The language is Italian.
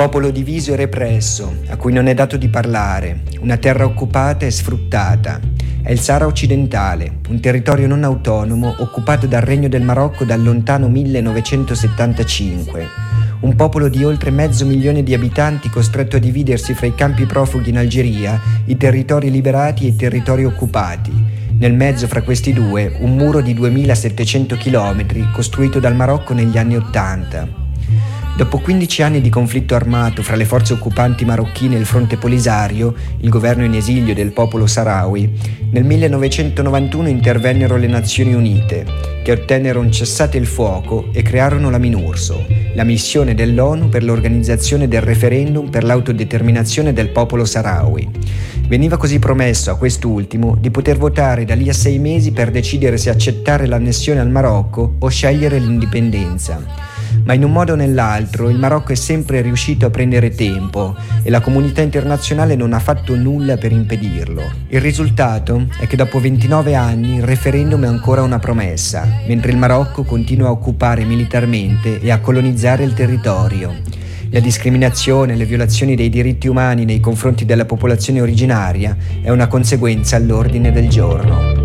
popolo diviso e represso, a cui non è dato di parlare, una terra occupata e sfruttata. È il Sahara occidentale, un territorio non autonomo occupato dal Regno del Marocco dal lontano 1975. Un popolo di oltre 500.000 di abitanti costretto a dividersi fra i campi profughi in Algeria, i territori liberati e i territori occupati. Nel mezzo fra questi due un muro di 2.700 km costruito dal Marocco negli anni '80. Dopo 15 anni di conflitto armato fra le forze occupanti marocchine e il Fronte Polisario, il governo in esilio del popolo saharawi, nel 1991 intervennero le Nazioni Unite, che ottennero un cessate il fuoco e crearono la MINURSO, la missione dell'ONU per l'organizzazione del referendum per l'autodeterminazione del popolo saharawi. Veniva così promesso a quest'ultimo di poter votare da lì a 6 mesi per decidere se accettare l'annessione al Marocco o scegliere l'indipendenza. Ma in un modo o nell'altro il Marocco è sempre riuscito a prendere tempo e la comunità internazionale non ha fatto nulla per impedirlo. Il risultato è che dopo 29 anni il referendum è ancora una promessa, mentre il Marocco continua a occupare militarmente e a colonizzare il territorio. La discriminazione e le violazioni dei diritti umani nei confronti della popolazione originaria è una conseguenza all'ordine del giorno.